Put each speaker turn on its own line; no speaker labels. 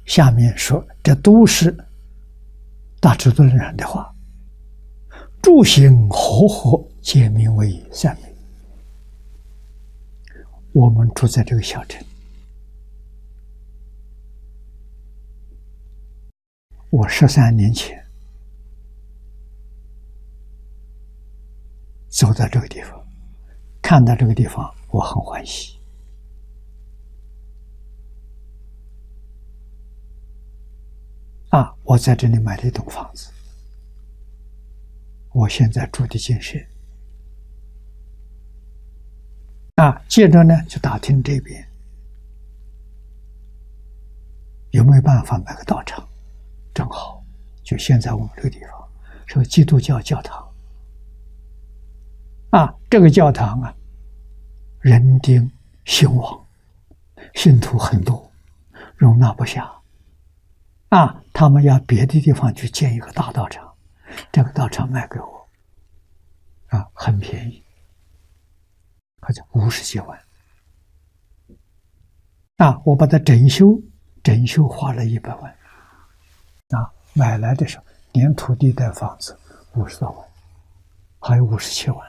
下面说，这都是大智度论上的话。诸行和合，皆名为善美。我们住在这个小镇，我13年前走到这个地方，看到这个地方，我很欢喜。我在这里买了一栋房子，我现在住的精舍。接着呢，就打听这边有没有办法买个道场，正好就现在我们这个地方是个基督教教堂。这个教堂人丁兴旺，信徒很多，容纳不下。他们要别的地方去建一个大道场，这个道场卖给我，很便宜，好像50几万。我把它整修花了100万。买来的时候，连土地带房子50多万，还有57万。